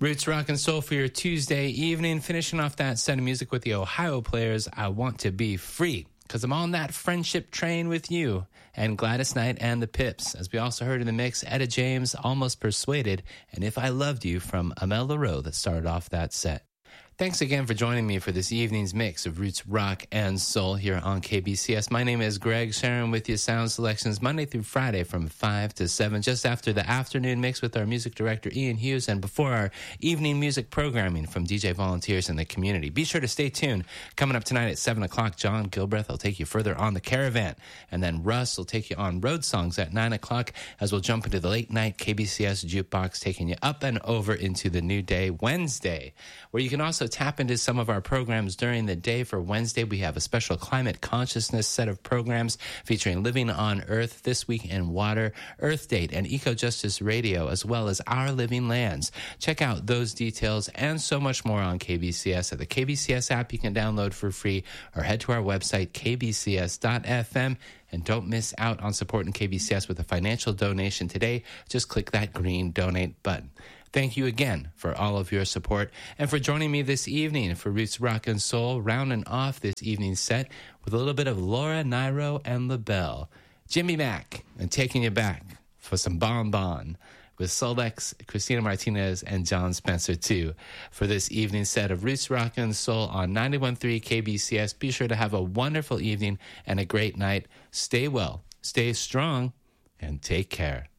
Roots Rock and Soul for your Tuesday evening, finishing off that set of music with the Ohio Players, I Want to Be Free, because I'm on that friendship train with you, and Gladys Knight and the Pips. As we also heard in the mix, Etta James, Almost Persuaded, and If I Loved You from Amel Larreau that started off that set. Thanks again for joining me for this evening's mix of Roots Rock and Soul here on KBCS. My name is Greg, sharing with you sound selections Monday through Friday from 5 to 7, just after the afternoon mix with our music director, Ian Hughes, and before our evening music programming from DJ volunteers in the community. Be sure to stay tuned. Coming up tonight at 7 o'clock, John Gilbreth will take you further on the Caravan, and then Russ will take you on Road Songs at 9 o'clock as we'll jump into the late night KBCS Jukebox, taking you up and over into the new day, Wednesday, where you can also tap into some of our programs during the day. For Wednesday, we have a special climate consciousness set of programs featuring Living on Earth, This Week in Water, Earth Date, and Eco Justice Radio, as well as Our Living Lands. Check out those details and so much more on KBCS at the KBCS app you can download for free, or head to our website, kbcs.fm. And don't miss out on supporting KBCS with a financial donation today. Just click that green donate button. Thank you again for all of your support and for joining me this evening for Roots Rock and Soul, rounding off this evening's set with a little bit of Laura Nyro and LaBelle, Jimmy Mack, and taking you back for some Bon Bon with Solex, Christina Martinez, and John Spencer too for this evening's set of Roots Rock and Soul on 91.3 KBCS. Be sure to have a wonderful evening and a great night. Stay well, stay strong, and take care.